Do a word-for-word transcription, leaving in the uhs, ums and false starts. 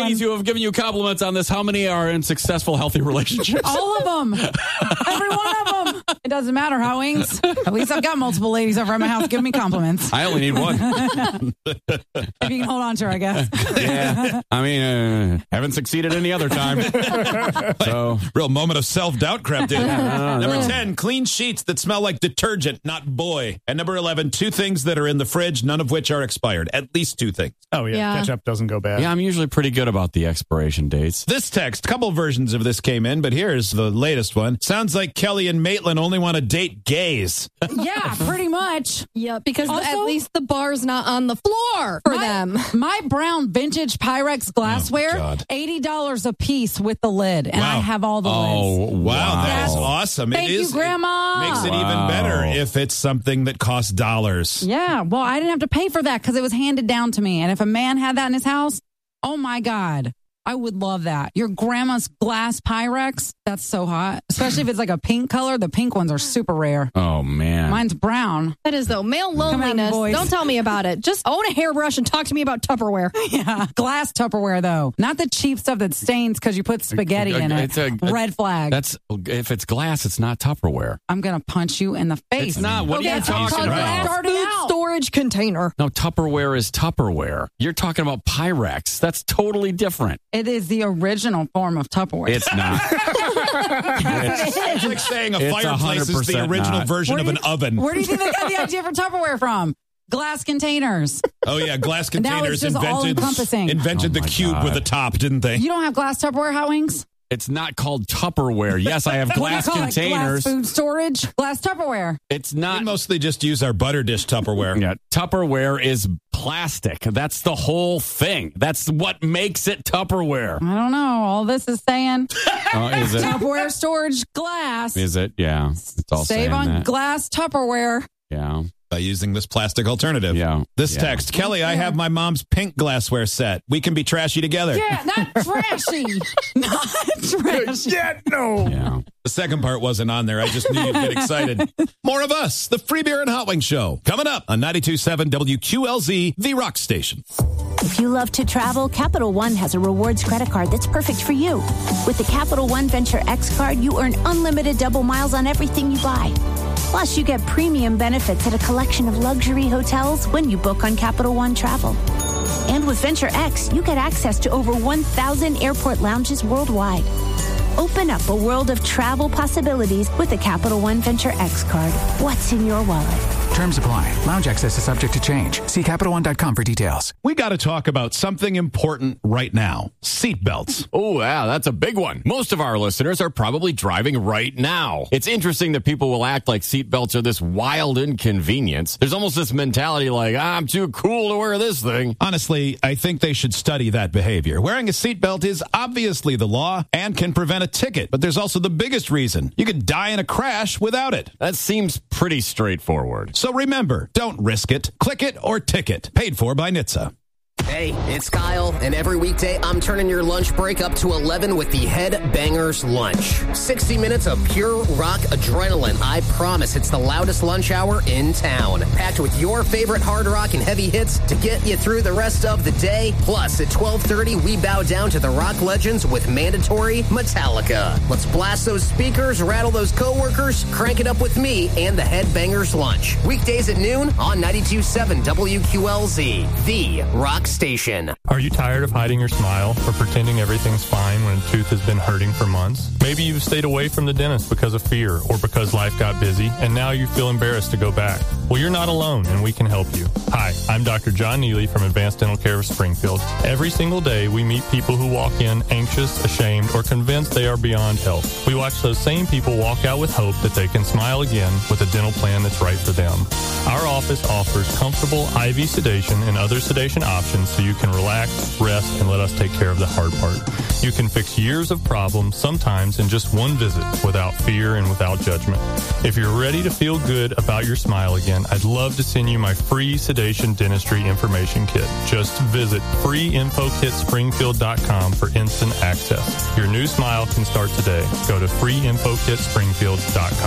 ladies who have given you compliments on this, how many are in successful, healthy relationships? All of them. Every one of them. It doesn't matter how wings. At least I've got multiple ladies over at my house giving me compliments. I only need one. If you can hold on to her, I guess. Yeah. I mean, uh, haven't succeeded any other time. So, real moment of self-doubt crept in. Yeah. Number ten, clean sheets that smell like detergent, not boy. And number eleven, two things that are in the fridge, none of which are expired. At least two things. Oh, yeah. Yeah. Ketchup doesn't go bad. yeah, I'm usually pretty good about the expiration dates. This text, couple versions of this came in, but here's the latest one. Sounds like Kelly and Maitland only want to date gays. Yeah, pretty much. Yep, because Also- at least the bar's not on the floor for my, them. My brown vintage Pyrex glassware, God. eighty dollars a piece with the lid. And Wow. I have all the Oh, lids. Wow, that is Wow. awesome. Thank it you, is, Grandma. It makes it Wow. even better if it's something that costs dollars. Yeah, well, I didn't have to pay for that because it was handed down to me. And if a man had that in his house, oh my God, I would love that. Your grandma's glass Pyrex, that's so hot. Especially if it's like a pink color. The pink ones are super rare. Oh, man. Mine's brown. That is, though, male on, loneliness. boys. Don't tell me about it. Just own a hairbrush and talk to me about Tupperware. Yeah, glass Tupperware, though. Not the cheap stuff that stains because you put spaghetti in it. It's a- Red flag. That's if it's glass, it's not Tupperware. I'm going to punch you in the face. It's not. What Okay, are you it's called talking glass about? Started food out. storage container. No, Tupperware is Tupperware. You're talking about Pyrex. That's totally different. It is the original form of Tupperware. It's not. it's, It's like saying a It's fireplace is the one hundred percent original not. version Where of do an you- oven. Where do you think they got the idea for Tupperware from? Glass containers. Oh, yeah, glass Now it's containers just invented, all-encompassing. invented Oh, the my cube God. with a top, didn't they? You don't have glass Tupperware hot wings? It's not called Tupperware. Yes, I have What do you glass call it? containers. Glass food storage? Glass Tupperware. It's We not. mostly just use our butter dish Tupperware. Yeah, Tupperware is plastic. That's the whole thing. That's what makes it Tupperware. I don't know. All this is saying Oh, is it? Tupperware storage glass. Is it? Yeah. It's all Save saying on that. glass Tupperware. Yeah. By using this plastic alternative. Yeah. This Yeah. text, Kelly, I have my mom's pink glassware set. We can be trashy together. Yeah, not trashy. Not trashy. Yeah, no. Yeah. The second part wasn't on there. I just knew you'd get excited. More of us, the Free Beer and Hot Wing Show, coming up on ninety-two point seven W Q L Z, the rock station. If you love to travel, Capital One has a rewards credit card that's perfect for you. With the Capital One Venture X card, you earn unlimited double miles on everything you buy. Plus, you get premium benefits at a collection of luxury hotels when you book on Capital One Travel. And with Venture X, you get access to over one thousand airport lounges worldwide. Open up a world of travel possibilities with the Capital One Venture X card. What's in your wallet? Terms apply. Lounge access is subject to change. See Capital One dot com for details. We got to talk about something important right now. Seatbelts. Oh, yeah, that's a big one. Most of our listeners are probably driving right now. It's interesting that people will act like seatbelts are this wild inconvenience. There's almost this mentality like, ah, I'm too cool to wear this thing. Honestly, I think they should study that behavior. Wearing a seatbelt is obviously the law and can prevent a ticket, but there's also the biggest reason. You could die in a crash without it. That seems pretty straightforward. So remember, don't risk it. Click it or ticket. Paid for by N H T S A. Hey, it's Kyle, and every weekday I'm turning your lunch break up to eleven with the Head Bangers Lunch. sixty minutes of pure rock adrenaline. I promise it's the loudest lunch hour in town. Packed with your favorite hard rock and heavy hits to get you through the rest of the day. Plus, at twelve thirty, we bow down to the rock legends with mandatory Metallica. Let's blast those speakers, rattle those coworkers, crank it up with me and the Head Bangers Lunch. Weekdays at noon on ninety-two point seven W Q L Z, the rock station. Are you tired of hiding your smile or pretending everything's fine when a tooth has been hurting for months? Maybe you've stayed away from the dentist because of fear or because life got busy and now you feel embarrassed to go back. Well, you're not alone and we can help you. Hi, I'm Doctor John Neely from Advanced Dental Care of Springfield. Every single day we meet people who walk in anxious, ashamed, or convinced they are beyond help. We watch those same people walk out with hope that they can smile again with a dental plan that's right for them. Our office offers comfortable I V sedation and other sedation options so you can relax, rest, and let us take care of the hard part. You can fix years of problems, sometimes in just one visit, without fear and without judgment. If you're ready to feel good about your smile again, I'd love to send you my free sedation dentistry information kit. Just visit free info kit springfield dot com for instant access. Your new smile can start today. Go to free info kit springfield dot com.